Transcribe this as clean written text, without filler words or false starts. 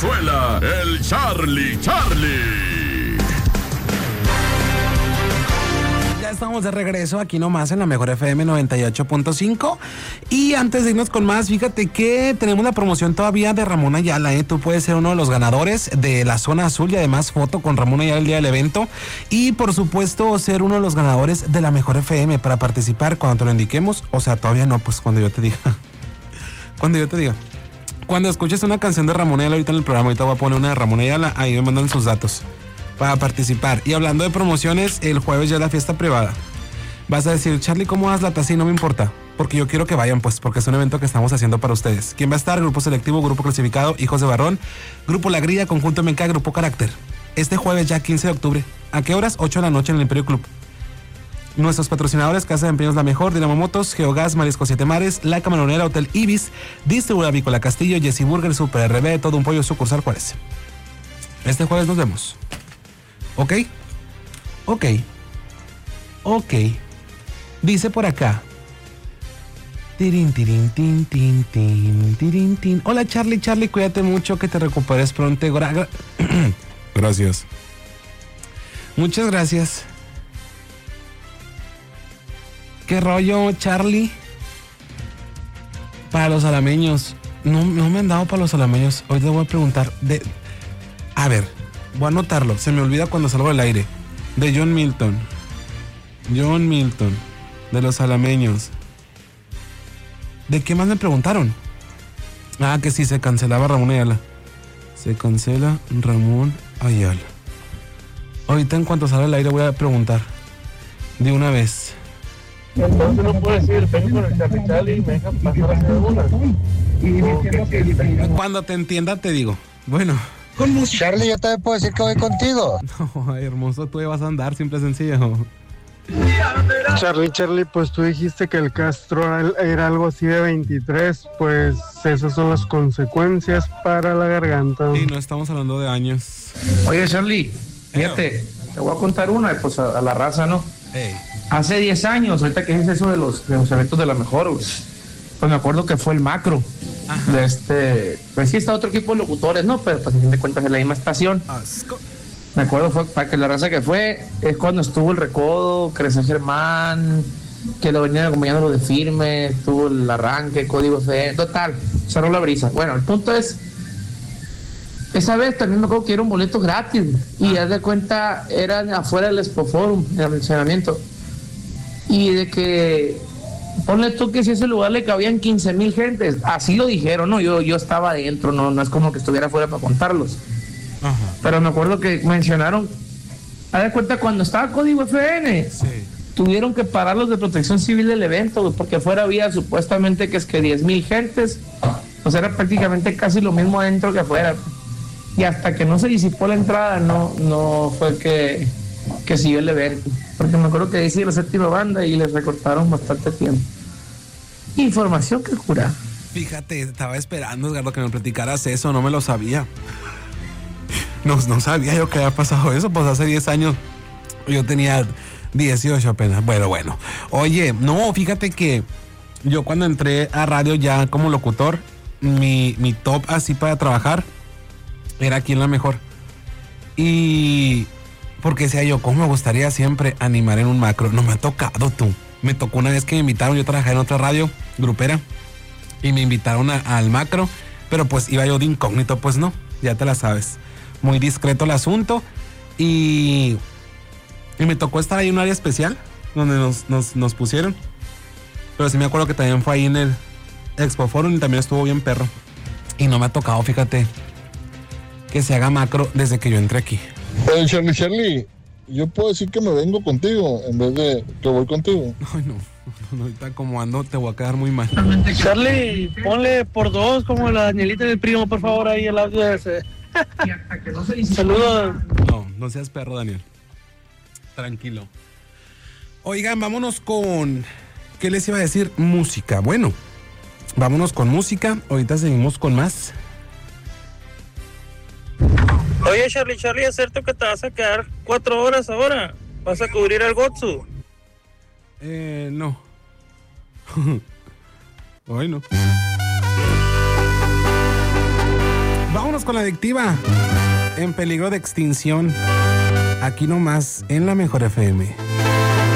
Zarzuela, el Charlie. Ya estamos de regreso aquí nomás en la Mejor FM 98.5. Y antes de irnos con más, fíjate que tenemos la promoción todavía de Ramón Ayala, ¿eh? Tú puedes ser uno de los ganadores de la zona azul y además foto con Ramón Ayala el día del evento. Y por supuesto ser uno de los ganadores de la Mejor FM para participar cuando te lo indiquemos. O sea, todavía no, pues cuando yo te diga. Cuando escuches una canción de Ramón Ayala ahorita en el programa, ahorita voy a poner una de Ramón Ayala, ahí me mandan sus datos para participar. Y hablando de promociones, el jueves ya es la fiesta privada. Vas a decir, Charlie, ¿cómo das la taza? No me importa, porque yo quiero que vayan, pues, porque es un evento que estamos haciendo para ustedes. ¿Quién va a estar? Grupo Selectivo, Grupo Clasificado, Hijos de Barrón, Grupo La Grilla, Conjunto MK, Grupo Carácter. Este jueves ya 15 de octubre. ¿A qué horas? 8 de la noche en el Imperio Club. Nuestros patrocinadores: Casa de Empeños La Mejor, Dinamo Motos, Geogas, Marisco Siete Mares, La Camaronera, Hotel Ibis, Distribuidora Avícola Castillo, Jessy Burger, Super RB, Todo un Pollo, Sucursal Juárez. Este jueves nos vemos. ¿Ok? Dice por acá. Tirin, tin, tin. Hola Charlie, cuídate mucho, que te recuperes pronto. Gracias. Muchas gracias. ¿Qué rollo, Charlie? Para los alameños. No me han dado para los alameños. Hoy te voy a preguntar. A ver, voy a anotarlo. Se me olvida cuando salgo del aire. De John Milton. De los alameños. ¿De qué más me preguntaron? Ah, que sí, se cancelaba Ramón Ayala. Se cancela Ramón Ayala. Ahorita en cuanto salga del aire voy a preguntar. De una vez. Entonces no puedo decir, vengo con el Charlie y me dejan pasar a hacer una. Cuando te entienda te digo. Bueno. Charlie, yo también puedo decir que voy contigo. No, hermoso, tú vas a andar, simple y sencillo. Charlie, pues tú dijiste que el Castro era algo así de 23, pues esas son las consecuencias para la garganta. Y no estamos hablando de años. Oye, Charlie, fíjate, te voy a contar una, pues a la raza, ¿no? Hey. Hace 10 años, ahorita que es eso de los eventos de la Mejor, güey, pues me acuerdo que fue el Macro. Ajá. Pues sí está otro equipo de locutores, ¿no? Pero pues a fin de cuentas es la misma estación. Me acuerdo, fue para que la raza que fue, es cuando estuvo el Recodo, Crecer Germán, que lo venían acompañando lo de Firme, estuvo el Arranque, Código C, total, cerró la brisa. Bueno, el punto es, esa vez también me acuerdo que era un boleto gratis, y haz de cuenta, eran afuera del Expo Forum, en el mencionamiento, y de que, ponle tú que si ese lugar le cabían 15,000 gentes, así lo dijeron, ¿no? Yo estaba adentro, no es como que estuviera afuera para contarlos. Ajá. Pero me acuerdo que mencionaron, haz de cuenta, cuando estaba Código FN, Sí. tuvieron que parar los de Protección Civil del evento, porque afuera había supuestamente que es que 10,000 gentes, o sea, era prácticamente casi lo mismo adentro que afuera. Y hasta que no se disipó la entrada, no fue que siguió el evento. Porque me acuerdo que ahí sí la séptima banda y les recortaron bastante tiempo. Información que cura. Fíjate, estaba esperando, Edgardo, que me platicaras eso, no me lo sabía. No sabía yo que había pasado eso, pues hace 10 años yo tenía 18 apenas. Bueno. Oye, no, fíjate que yo cuando entré a radio ya como locutor, mi top así para trabajar era aquí en La Mejor. Y porque decía yo, ¿cómo me gustaría siempre animar en un macro? No me ha tocado, tú. Me tocó una vez que me invitaron, yo trabajé en otra radio grupera y me invitaron al macro, pero pues iba yo de incógnito, pues no, ya te la sabes. Muy discreto el asunto y me tocó estar ahí en un área especial donde nos pusieron. Pero sí me acuerdo que también fue ahí en el Expo Forum y también estuvo bien perro. Y no me ha tocado, fíjate, que se haga macro desde que yo entré aquí. Oye, Charlie, yo puedo decir que me vengo contigo en vez de que voy contigo. Ay, no, ahorita como ando te voy a quedar muy mal. Charlie, ponle por 2 como la Danielita del primo, por favor, ahí el audio de ese. Saludos. No seas perro, Daniel. Tranquilo. Oigan, vámonos con... ¿Qué les iba a decir? Música. Bueno, vámonos con música. Ahorita seguimos con más. Oye, Charlie, ¿es cierto que te vas a quedar 4 horas ahora? ¿Vas a cubrir el Gotsu? No. Ay, no. Vámonos Vámonos con la adictiva. En peligro de extinción. Aquí nomás, en la Mejor FM.